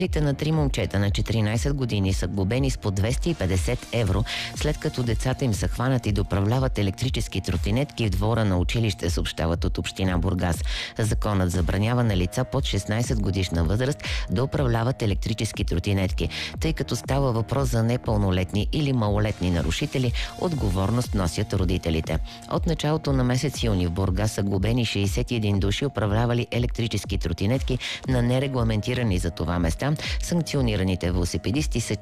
На 3 момчета на 14 години са глобени с по 250 евро, след като децата им са хванати да управляват електрически тротинетки в двора на училище, съобщават от община Бургас. Законът забранява на лица под 16 годишна възраст да управляват електрически тротинетки. Тъй като става въпрос за непълнолетни или малолетни нарушители, отговорност носят родителите. От началото на месец юни в Бургас са глобени 61 души, управлявали електрически тротинетки на нерегламентирани за това места. Санкционираните велосипедисти са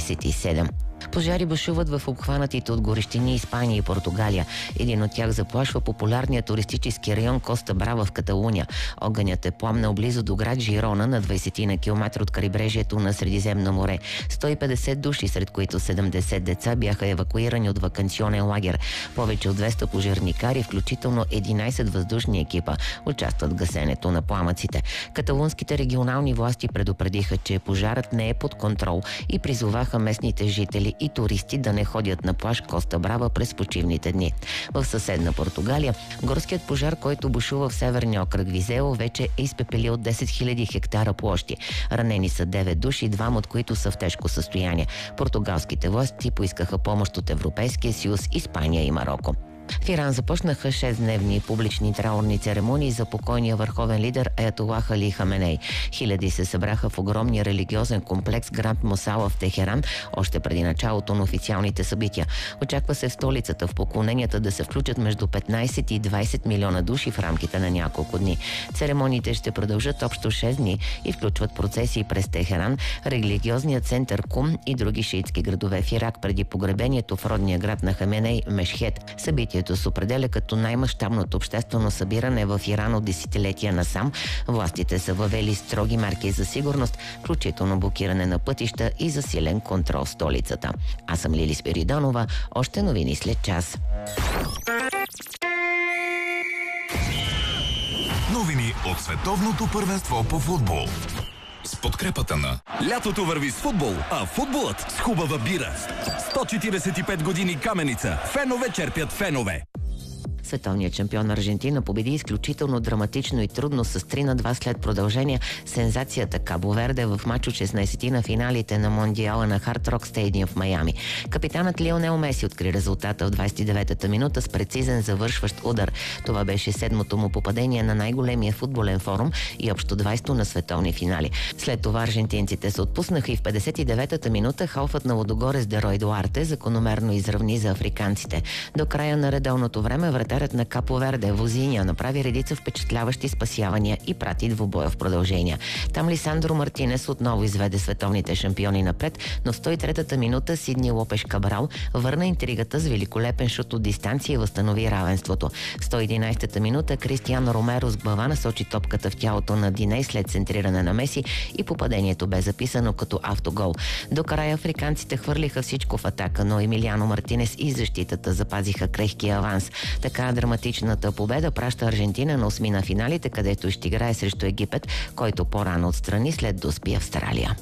47. Пожари бушуват в обхванатите от горещини Испания и Португалия. Един от тях заплашва популярния туристически район Коста Брава в Каталуния. Огънят е пламнал близо до град Жирона, на 20 на километра от крайбрежието на Средиземно море. 150 души, сред които 70 деца, бяха евакуирани от ваканционен лагер. Повече от 200 пожарникари, включително 11 въздушни екипа, участват в гасенето на пламъците. Каталунските регионални власти предупредиха, че пожарът не е под контрол и призоваха местните жители и туристи да не ходят на плаж Коста Брава през почивните дни. В съседна Португалия горският пожар, който бушува в северния окръг Визео, вече е изпепелил 10 000 хектара площи. Ранени са 9 души, 2 от които са в тежко състояние. Португалските власти поискаха помощ от Европейския съюз, Испания и Мароко. В Иран започнаха 6-дневни публични траурни церемонии за покойния върховен лидер Аятолах Али Хаменей. Хиляди се събраха в огромния религиозен комплекс Гранд Мосала в Техеран, още преди началото на официалните събития. Очаква се в столицата в поклоненията да се включат между 15 и 20 милиона души в рамките на няколко дни. Церемониите ще продължат общо 6 дни и включват процесии през Техеран, религиозният център Кум и други шиитски градове в Ирак преди погребението в родния град на Хаменей Мешхед. Събитието се определя като най-мащабното обществено събиране в Иран от десетилетия насам. Властите са въвели строги мерки за сигурност, включително блокиране на пътища и засилен контрол в столицата. Аз съм Лили Спиридонова. Още новини след час. Новини от световното първенство по футбол. С подкрепата на... Лятото върви с футбол, а футболът с хубава бира. 145 години Каменица. Фенове черпят фенове. Световният шампион Аржентина победи изключително драматично и трудно с 3-2 след продължение сензацията Кабо Верде в мач от 16 на финалите на Мондиала на Хард Рок Стадиум в Майами. Капитанът Лионел Меси откри резултата в 29-та минута с прецизен завършващ удар. Това беше 7-то му попадение на най-големия футболен форум и общо 20-то на световни финали. След това аржентинците се отпуснаха и в 59-та минута халфът на Лудогорес Дерой Дуарте закономерно изравни за африканците. До края на редовното време вратарят на Капо Верде Возиня направи редица впечатляващи спасявания и прати двубоя в продължение. Там Лисандро Мартинес отново изведе световните шампиони напред, но в 103-та минута Сидни Лопеш Кабрал върна интригата с великолепен шут от дистанция и възстанови равенството. В 111-та минута Кристиано Ромеро с глава насочи топката в тялото на Диней след центриране на Меси и попадението бе записано като автогол. До края африканците хвърлиха всичко в атака, но Емилиано Мартинес и защитата запазиха крехкия аванс. Така драматичната победа праща Аржентина на осми на финалите, където ще играе срещу Египет, който по-рано отстрани след да успи Австралия.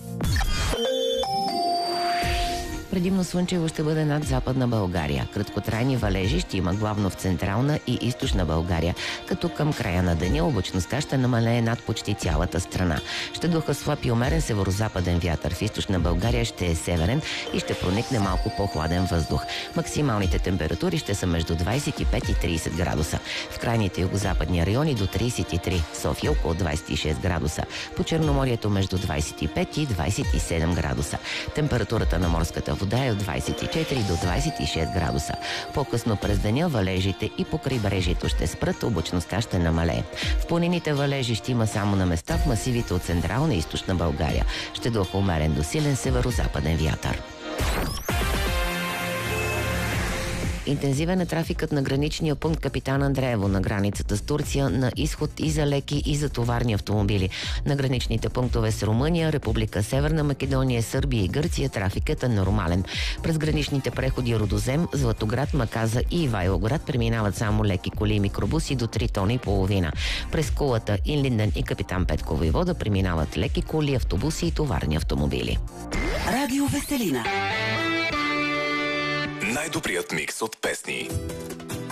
Предимно слънчево ще бъде над Западна България. Краткотрайни валежи ще има главно в Централна и Източна България, като към края на деня облачността ще намалее над почти цялата страна. Ще духа слаб и умерен северозападен вятър. В Източна България ще е северен и ще проникне малко по-хладен въздух. Максималните температури ще са между 25 и 30 градуса. В крайните югозападни райони до 33, София около 26 градуса. По Черноморието между 25 и 27 градуса. Температурата на морската вода е от 24 до 26 градуса. По-късно през деня валежите и по крайбрежието ще спрат, облачността ще намалее. В планините валежи ще има само на места в масивите от Централна и Източна България. Ще духа умерен до силен северозападен вятър. Интензивен е трафикът на граничния пункт Капитан Андреево на границата с Турция на изход и за леки и за товарни автомобили. На граничните пунктове с Румъния, Република Северна Македония, Сърбия и Гърция трафикът е нормален. През граничните преходи Рудозем, Златоград, Маказа и Ивайлоград преминават само леки коли и микробуси до 3 тона и половина. През Кулата, Инлинден и Капитан Петко Войвода преминават леки коли, автобуси и товарни автомобили. Радио Веселина. Най-добрият микс от песни.